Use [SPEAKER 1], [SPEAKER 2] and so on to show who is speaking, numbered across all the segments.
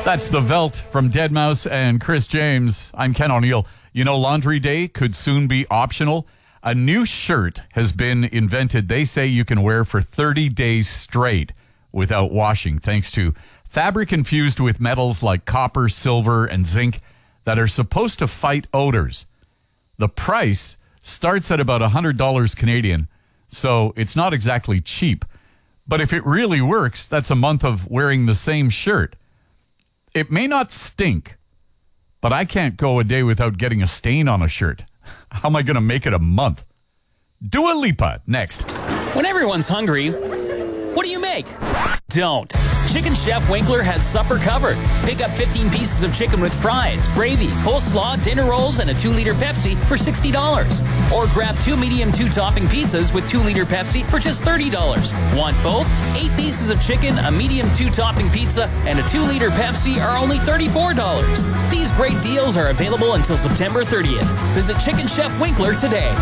[SPEAKER 1] That's The Veldt from Deadmau5 and Chris James. I'm Ken O'Neill. You know, Laundry Day could soon be optional. A new shirt has been invented. They say you can wear for 30 days straight without washing, thanks to fabric infused with metals like copper, silver, and zinc that are supposed to fight odors. The price starts at about $100 Canadian, so it's not exactly cheap. But if it really works, that's a month of wearing the same shirt. It may not stink, but I can't go a day without getting a stain on a shirt. How am I going to make it a month? Dua Lipa, next.
[SPEAKER 2] When everyone's hungry, what do you make? Don't. Chicken Chef Winkler has supper covered. Pick up 15 pieces of chicken with fries, gravy, coleslaw, dinner rolls, and a 2-liter Pepsi for $60. Or grab 2 medium 2-topping pizzas with 2-liter Pepsi for just $30. Want both? 8 pieces of chicken, a medium 2-topping pizza, and a 2-liter Pepsi are only $34. These great deals are available until September 30th. Visit Chicken Chef Winkler today.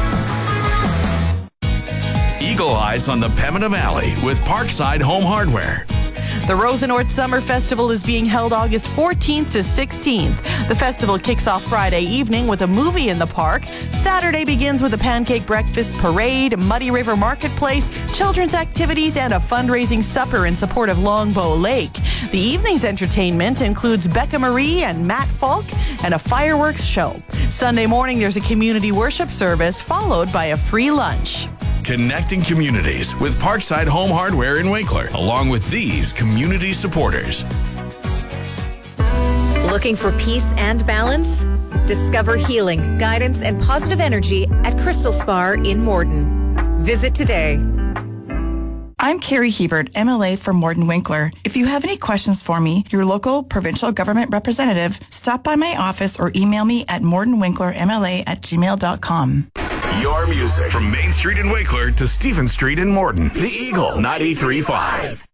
[SPEAKER 3] Eagle Eyes on the Pembina Valley with Parkside Home Hardware.
[SPEAKER 4] The Rosenort Summer Festival is being held August 14th to 16th. The festival kicks off Friday evening with a movie in the park. Saturday begins with a pancake breakfast parade, Muddy River Marketplace, children's activities, and a fundraising supper in support of Longbow Lake. The evening's entertainment includes Becca Marie and Matt Falk and a fireworks show. Sunday morning, there's a community worship service followed by a free lunch.
[SPEAKER 3] Connecting communities with Parkside Home Hardware in Winkler, along with these community supporters.
[SPEAKER 5] Looking for peace and balance? Discover healing, guidance, and positive energy at Crystal Spa in Morden. Visit today.
[SPEAKER 6] I'm Carrie Hebert, MLA for Morden Winkler. If you have any questions for me, your local provincial government representative, stop by my office or email me at mordenwinklermla@gmail.com.
[SPEAKER 3] Your music from Main Street in Winkler to Stephen Street in Morden. The Eagle 93.5.